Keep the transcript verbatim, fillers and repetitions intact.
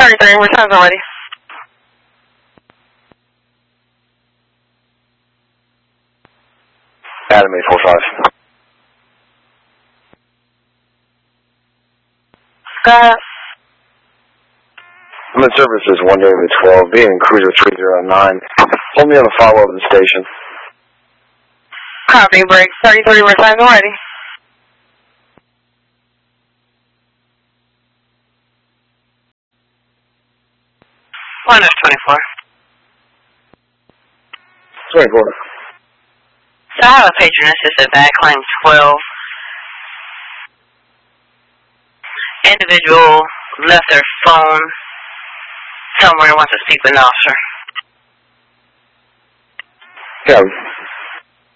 thirty-three, returns already. Adam eight four five. Go ahead. I'm in services one David twelve, being cruiser three zero nine. Hold me on the follow-up of the station. Copy, break. thirty-three, returns already. one F twenty-four. twenty-four. So I have a patron assisted bag, claim twelve. Individual left their phone somewhere and wants to speak with an officer. Yeah.